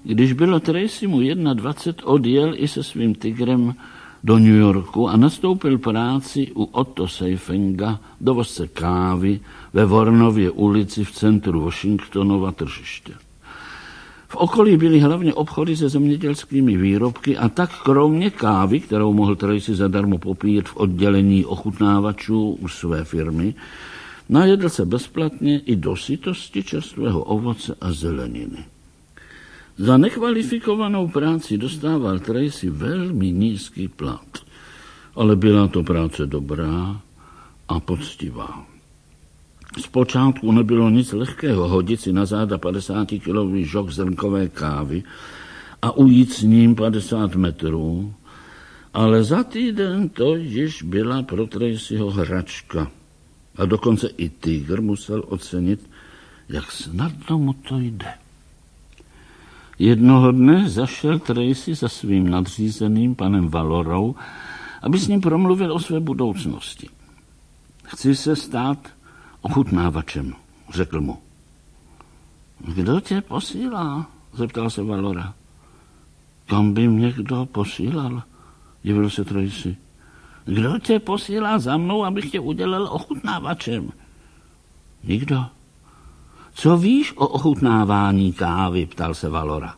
Když bylo Tracymu 21, odjel i se svým tigrem do New Yorku a nastoupil práci u Otto Seifenga, dovozce kávy ve Warnově ulici v centru Washingtonova tržiště. V okolí byly hlavně obchody se zemědělskými výrobky a tak kromě kávy, kterou mohl Tracy zadarmo popít v oddělení ochutnávačů u své firmy, najedl se bezplatně i do sytosti čerstvého ovoce a zeleniny. Za nekvalifikovanou práci dostával Tracy velmi nízký plat, ale byla to práce dobrá a poctivá. Zpočátku nebylo nic lehkého hodit si na záda 50-kilový žok zrnkové kávy a ujít s ním 50 metrů, ale za týden to již byla pro Tracyho hračka. A dokonce i tygr musel ocenit, jak snadno mu to jde. Jednoho dne zašel Tracy za svým nadřízeným panem Valorou, aby s ním promluvil o své budoucnosti. Chci se stát ochutnávačem, řekl mu. Kdo tě posílá? Zeptal se Valora. Kam by mě kdo posílal? Divil se Tracy. Kdo tě posílá za mnou, abych tě udělal ochutnávačem? Nikdo. Co víš o ochutnávání kávy? Ptal se Valora.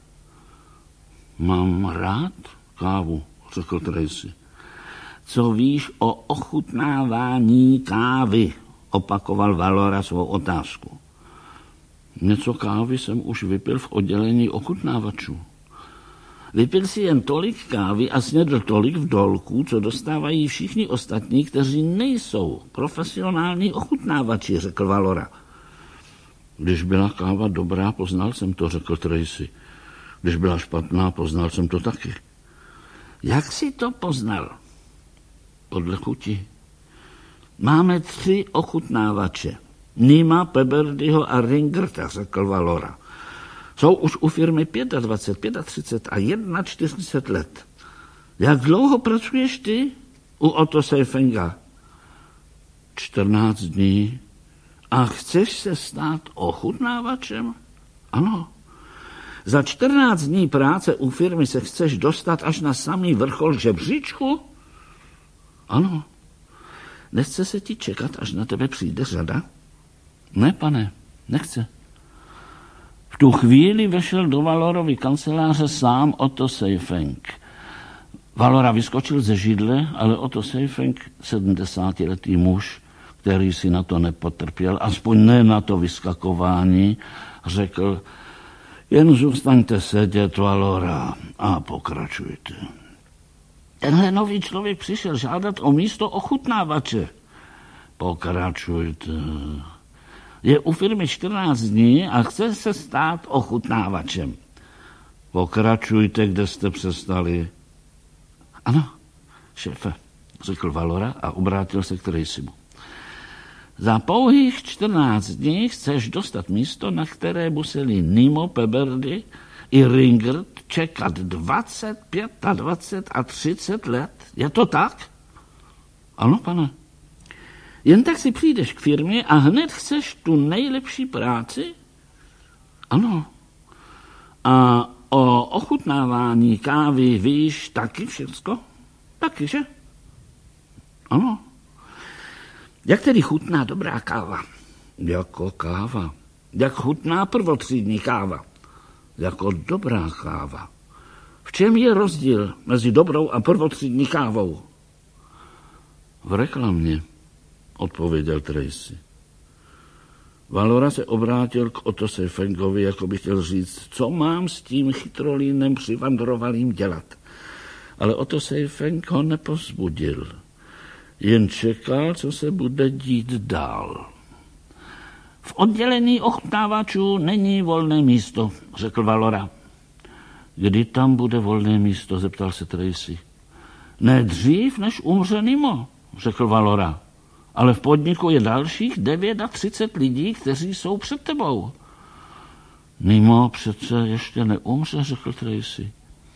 Mám rád kávu, řekl Tracy. Co víš o ochutnávání kávy? Opakoval Valora svou otázku. Něco kávy jsem už vypil v oddělení ochutnávačů. Vypil si jen tolik kávy a snědl tolik v dolku, co dostávají všichni ostatní, kteří nejsou profesionální ochutnávači, řekl Valora. Když byla káva dobrá, poznal jsem to, řekl Tracy. Když byla špatná, poznal jsem to taky. Jak jsi to poznal? Podle chuti. Máme 3 ochutnávače. Nima, Peberdyho a Ringerta, řekl Valora. Jsou už u firmy 25, 35 a 41 let. Jak dlouho pracuješ ty u Otto Seifenga? 14 dní. A chceš se stát ochutnávačem? Ano. Za 14 dní práce u firmy se chceš dostat až na samý vrchol žebříčku? Ano. Nechce se ti čekat, až na tebe přijde řada? Ne, pane, nechce. V tu chvíli vešel do Valorovy kanceláře sám Otto Seifeng. Valora vyskočil ze židle, ale Otto Seifeng, 70letý muž, který si na to nepotrpěl, aspoň ne na to vyskakování, řekl, jen zůstaňte sedět, Valora, a pokračujte. Tenhle nový člověk přišel žádat o místo ochutnávače. Pokračujte. Je u firmy 14 dní a chce se stát ochutnávačem. Pokračujte, kde jste přestali. Ano, šéfe, řekl Valora a obrátil se k Tracymu. Za pouhých 14 dní chceš dostat místo, na které museli Nimo, Peberdy i Ringert čekat 20, 25 a 30 let. Je to tak? Ano, pane. Jen tak si přijdeš k firmě a hned chceš tu nejlepší práci? Ano. A o ochutnávání kávy víš taky všecko? Taky, že? Ano. Jak tedy chutná dobrá káva? Jako káva. Jak chutná prvotřídní káva? Jako dobrá káva. V čem je rozdíl mezi dobrou a prvotřídní kávou? V reklamě, odpověděl Tracy. Valora se obrátil k Otto Seifengovi, jako by chtěl říct, co mám s tím chytrolínem přivandrovalým dělat. Ale Otto Seifeng ho nepovzbudil. Jen čekal, co se bude dít dál. V oddělení ochutnávačů není volné místo, řekl Valora. Kdy tam bude volné místo, zeptal se Tracy. Ne dřív, než umře Nimo, řekl Valora. Ale v podniku je dalších 39 lidí, kteří jsou před tebou. Nimo přece ještě neumře, řekl Tracy.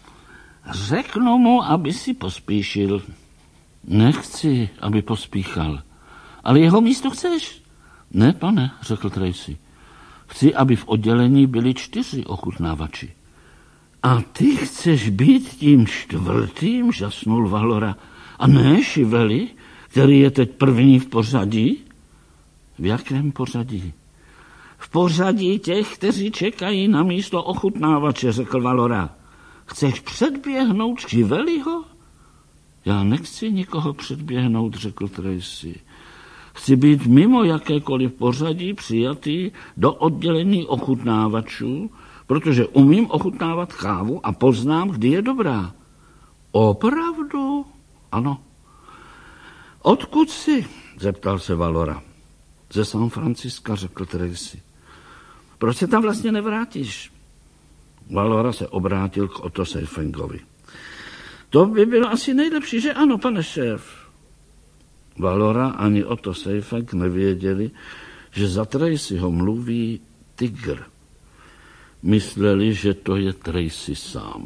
Řeknu mu, aby si pospíšil. Nechci, aby pospíchal. Ale jeho místo chceš? Ne, pane, řekl Tracy. Chci, aby v oddělení byli 4 ochutnávači. A ty chceš být tím čtvrtým, žasnul Valora. A ne Šiveli, který je teď první v pořadí? V jakém pořadí? V pořadí těch, kteří čekají na místo ochutnávače, řekl Valora. Chceš předběhnout Šiveliho? Já nechci nikoho předběhnout, řekl Tracy. Chci být mimo jakékoliv pořadí přijatý do oddělení ochutnávačů, protože umím ochutnávat kávu a poznám, kdy je dobrá. Opravdu? Ano. Odkud jsi? Zeptal se Valora. Ze San Franciska, řekl Tracy. Proč se tam vlastně nevrátíš? Valora se obrátil k Otto Seyfengovi. To by bylo asi nejlepší, že ano, pane šéf. Valora ani Otto Seyfeng nevěděli, že za Tracyho mluví tygr. Mysleli, že to je Tracy sám.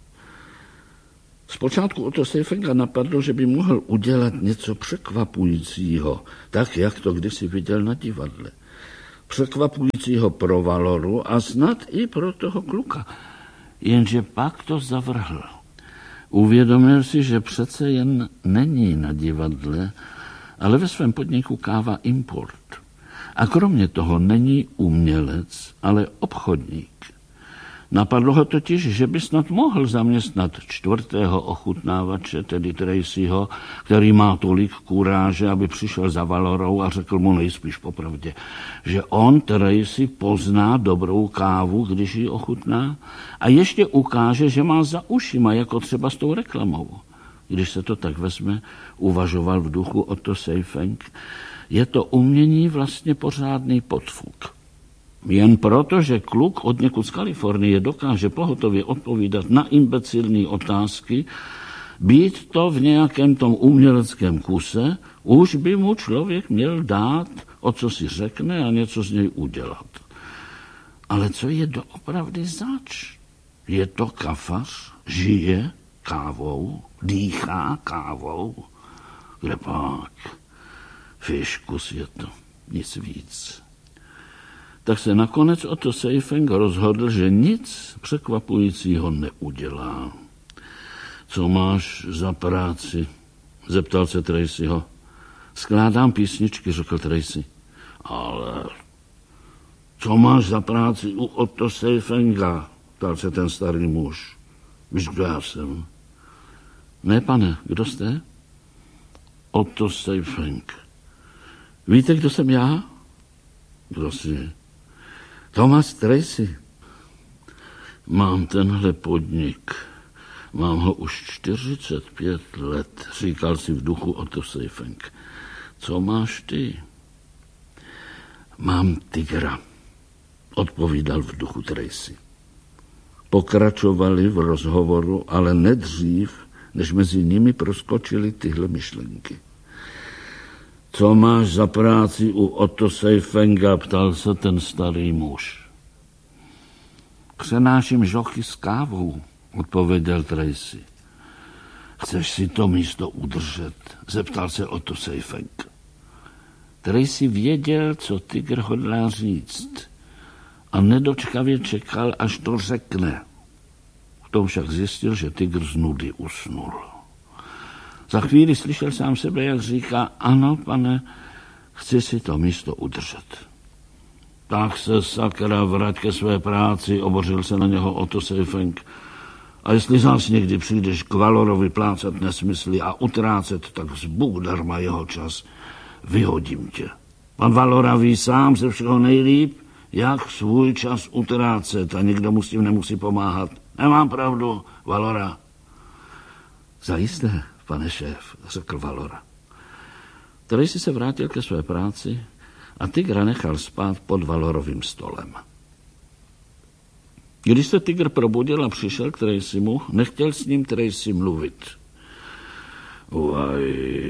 Zpočátku Otto Seyfenga napadlo, že by mohl udělat něco překvapujícího, tak, jak to kdysi viděl na divadle. Překvapujícího pro Valoru a snad i pro toho kluka. Jenže pak to zavrhl. Uvědomil si, že přece jen není na divadle, ale ve svém podniku Káva Import. A kromě toho není umělec, ale obchodník. Napadlo ho totiž, že by snad mohl zaměstnat čtvrtého ochutnávače, tedy Tracyho, který má tolik kuráže, aby přišel za Valorou a řekl mu nejspíš popravdě, že on, Tracy, pozná dobrou kávu, když ji ochutná a ještě ukáže, že má za ušima, jako třeba s tou reklamou. Když se to tak vezme, uvažoval v duchu Otto Seyfeng, je to umění vlastně pořádný podfuk. Jen proto, že kluk od někud z Kalifornie dokáže pohotově odpovídat na imbecilní otázky, být to v nějakém tom uměleckém kuse, už by mu člověk měl dát, o co si řekne a něco z něj udělat. Ale co je doopravdy zač? Je to kafař, žije kávou, dýchá kávou. Kde pak? Fiškus je to, nic víc. Tak se nakonec Otto Seyfeng rozhodl, že nic překvapujícího neudělá. Co máš za práci? Zeptal se Tracyho. Skládám písničky, řekl Tracy. Ale co máš za práci u Otto Seyfenga? Ptal se ten starý muž. Víš, kdo já jsem? Ne, pane, kdo jste? Otto Seyfeng. Víte, kdo jsem já? Kdo jsi? Thomas Tracy. Mám tenhle podnik. Mám ho už 45 let, říkal si v duchu Otto Seyfeng. Co máš ty? Mám tygra, odpovídal v duchu Tracy. Pokračovali v rozhovoru, ale nedřív, než mezi nimi proskočily tyhle myšlenky. Co máš za práci u Otto Seyfenga, ptal se ten starý muž. Přenáším žochy s kávou, odpověděl Tracy. Chceš si to místo udržet? Zeptal se Otto Seyfeng. Tracy věděl, co tygr hodlá říct a nedočkavě čekal, až to řekne. V tom však zjistil, že tygr z nudy usnul. Za chvíli slyšel sám sebe, jak říká, ano, pane, chci si to místo udržet. Tak se sakra vrať ke své práci, obořil se na něho Otto Seyfeng. A jestli zás někdy přijdeš k Valorovi plácat nesmysly a utrácet, tak zbůh darma jeho čas, vyhodím tě. Pan Valora ví sám ze všeho nejlíp, jak svůj čas utrácet a nikdo mu s tím nemusí pomáhat. Nemám pravdu, Valora. Zajisté, pane šéf, řekl Valora. Tracy se vrátil ke své práci a tygra nechal spát pod Valorovým stolem. Když se tygr probudil a přišel k Tracymu, nechtěl s ním Tracy mluvit. Uaj,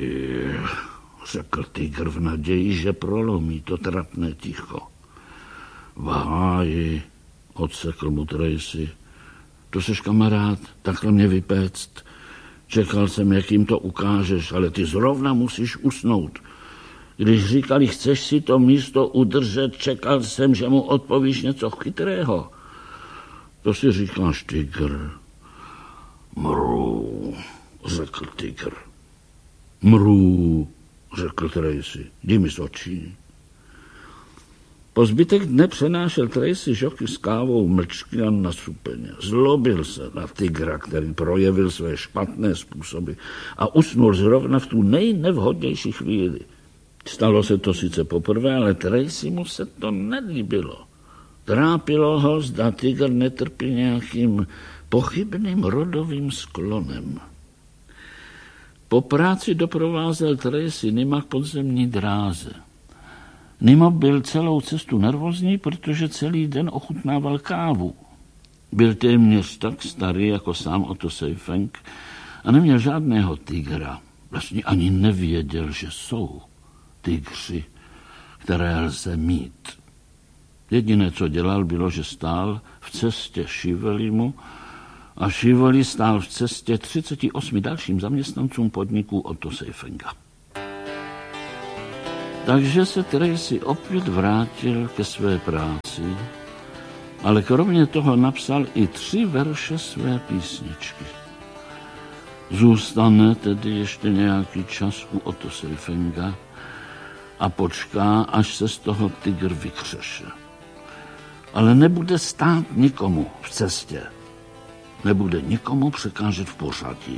řekl tygr v naději, že prolomí to trapné ticho. Váj, odsekl mu Tracy. To seš kamarád, takhle mě vypéct. Čekal jsem, jak jim to ukážeš, ale ty zrovna musíš usnout. Když říkali, chceš si to místo udržet, čekal jsem, že mu odpovíš něco chytrého. To si říkáš tygr. Mrů, řekl tygr. Mrů, řekl Tracy. Jdi mi z očí. Po zbytek dne přenášel Tracy žoky s kávou mlčky a nasupeně. Zlobil se na tygra, který projevil své špatné způsoby a usnul zrovna v tu nejnevhodnější chvíli. Stalo se to sice poprvé, ale Tracy mu se to nelíbilo. Trápilo ho, zda tygr netrpí nějakým pochybným rodovým sklonem. Po práci doprovázel Tracy Nima k podzemní dráze. Nimo byl celou cestu nervózní, protože celý den ochutnával kávu. Byl téměř tak starý jako sám Otto Seifenk a neměl žádného tygra. Vlastně ani nevěděl, že jsou tygři, které lze mít. Jediné, co dělal, bylo, že stál v cestě Šivelimu a Šiveli stál v cestě 38 dalším zaměstnancům podniku Otto Seifenka. Takže se Tracy opět vrátil ke své práci, ale kromě toho napsal i 3 verše své písničky. Zůstane tedy ještě nějaký čas u Otto Seifenka a počká, až se z toho tygr vykřeše. Ale nebude stát nikomu v cestě. Nebude nikomu překážet v pořadí.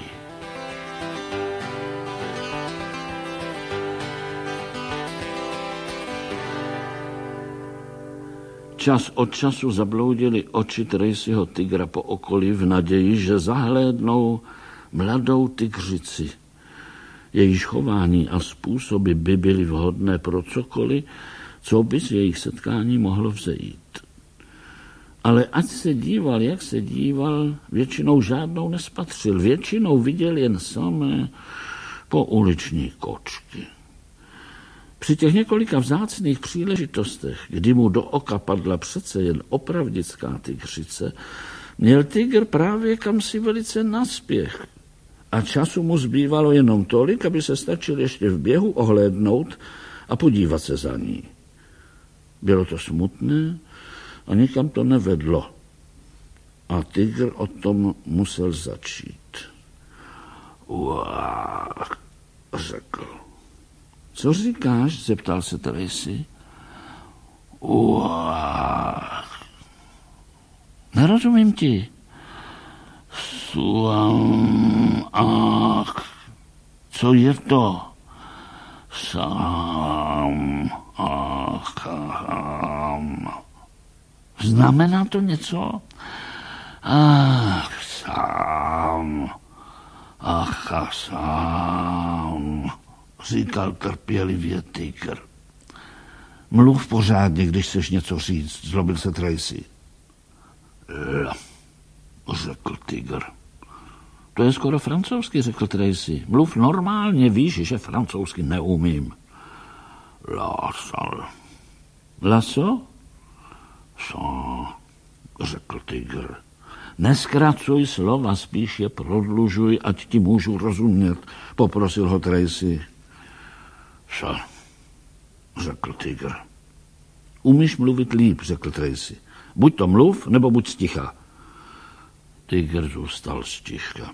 Čas od času zabloudily oči Tracyho tygra po okolí v naději, že zahlédnou mladou tygřici. Jejíž chování a způsoby by byly vhodné pro cokoliv, co by z jejich setkání mohlo vzejít. Ale ať se díval, jak se díval, většinou žádnou nespatřil. Většinou viděl jen samé pouliční kočky. Při těch několika vzácných příležitostech, kdy mu do oka padla přece jen opravdická tygřice, měl tygr právě kamsi velice naspěch. A času mu zbývalo jenom tolik, aby se stačil ještě v běhu ohlédnout a podívat se za ní. Bylo to smutné a nikam to nevedlo. A tygr o tom musel začít. Uáh, řekl. Co říkáš? Zeptal se Tracy. Uáh. Nerozumím ti. Ach. Co je to? Sám. Ach. Znamená to něco? Ach, sám. Ach, sám. Říkal trpělivě tygr. Mluv pořádně, když chceš něco říct, zlobil se Tracy. Řekl tygr. To je skoro francouzsky, řekl Tracy. Mluv normálně, víš, že francouzsky neumím. Lásal. Laso? Co? Řekl tygr. Neskracuj slova, spíš je prodlužuj, ať ti můžu rozumět, poprosil ho Tracy. Co? Řekl tygr. Umíš mluvit líp, řekl Tracy. Buď to mluv, nebo buď sticha. Tygr zůstal sticha.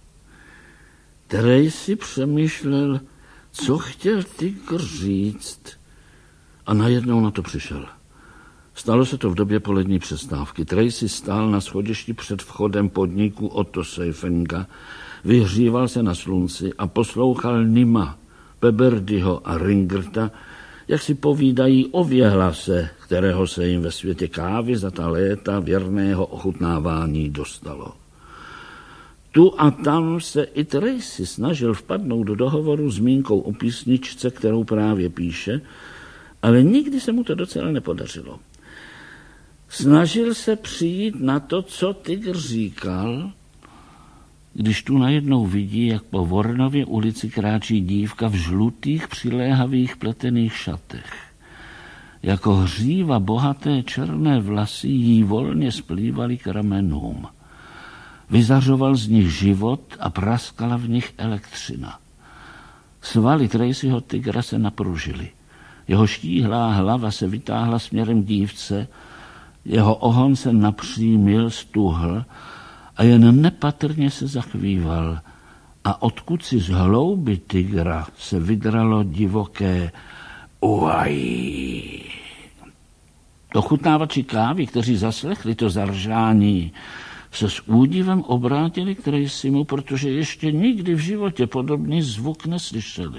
Tracy přemýšlel, co chtěl tygr říct, a najednou na to přišel. Stalo se to v době polední přestávky. Tracy stál na schodišti před vchodem podniku Otto Seifenka, vyhříval se na slunci a poslouchal Nima, Peberdyho a Ringerta, jak si povídají o věhlase, kterého se jim ve světě kávy za ta léta věrného ochutnávání dostalo. Tu a tam se i Tracy snažil vpadnout do hovoru zmínkou o písničce, kterou právě píše, ale nikdy se mu to docela nepodařilo. Snažil se přijít na to, co tygr říkal, když tu najednou vidí, jak po Vornově ulici kráčí dívka v žlutých přiléhavých pletených šatech. Jako hříva bohaté černé vlasy jí volně splývaly k ramenům. Vyzařoval z nich život a praskala v nich elektřina. Svaly Tracyho tygra se napružily. Jeho štíhlá hlava se vytáhla směrem k dívce Jeho ohon se napřímil, stuhl a jen nepatrně se zachvíval. A odkud si z hlouby tygra se vydralo divoké uají. Ochutnávači kávy, kteří zaslechli to zaržání, se s údivem obrátili k Tracymu, protože ještě nikdy v životě podobný zvuk neslyšeli.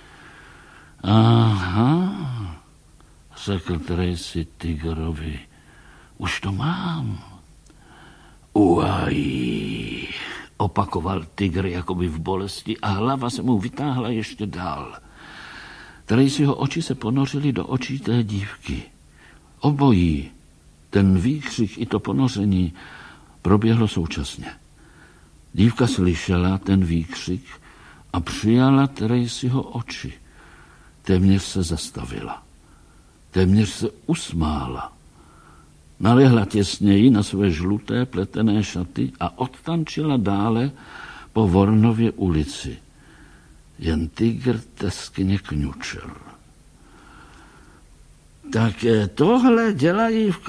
Aha, řekl Tracy tygrovi, už to mám. Uají, opakoval tygr jakoby v bolesti a hlava se mu vytáhla ještě dál. Tracyho oči se ponořily do očí té dívky. Obojí, ten výkřik i to ponoření, proběhlo současně. Dívka slyšela ten výkřik a přijala Tracyho oči. Téměř se zastavila. Téměř se usmála. Nalehla těsněji na své žluté pletené šaty a odtančila dále po Vornově ulici. Jen tygr teskně kňučel. Tak tohle dělají v